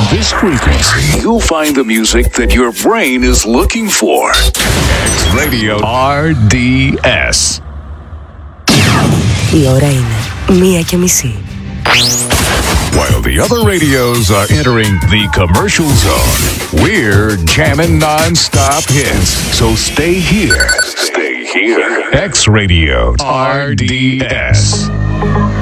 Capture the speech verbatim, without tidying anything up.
On this frequency, you'll find the music that your brain is looking for. X Radio R D S. Η ώρα είναι μία και μισή. While the other radios are entering the commercial zone, we're jamming non-stop hits. So stay here. Stay here. X Radio R D S.